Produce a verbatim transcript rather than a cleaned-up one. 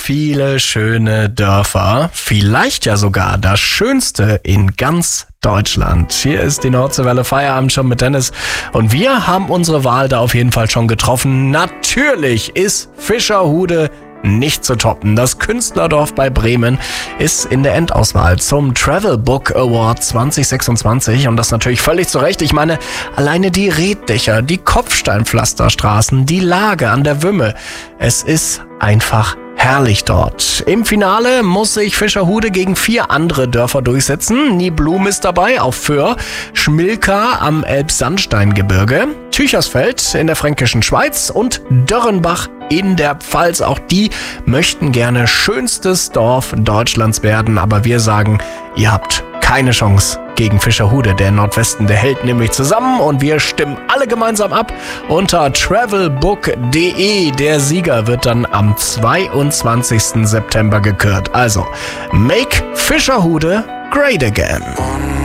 Viele schöne Dörfer, vielleicht ja sogar das schönste in ganz Deutschland. Hier ist die Nordseewelle Feierabend schon mit Dennis und wir haben unsere Wahl da auf jeden Fall schon getroffen. Natürlich ist Fischerhude nicht zu toppen. Das Künstlerdorf bei Bremen ist in der Endauswahl zum Travel Book Award zwanzig sechsundzwanzig und das natürlich völlig zu Recht. Ich meine, alleine die Reetdächer, die Kopfsteinpflasterstraßen, die Lage an der Wümme. Es ist einfach herrlich dort. Im Finale muss sich Fischerhude gegen vier andere Dörfer durchsetzen. Niblum ist dabei auf Föhr, Schmilka am Elbsandsteingebirge, Tüchersfeld in der fränkischen Schweiz und Dörrenbach in der Pfalz. Auch die möchten gerne schönstes Dorf Deutschlands werden, aber wir sagen, ihr habt keine Chance gegen Fischerhude. Der Nordwesten, der hält nämlich zusammen und wir stimmen alle gemeinsam ab unter travelbook punkt de. Der Sieger wird dann am zweiundzwanzigsten September gekürt. Also, make Fischerhude great again.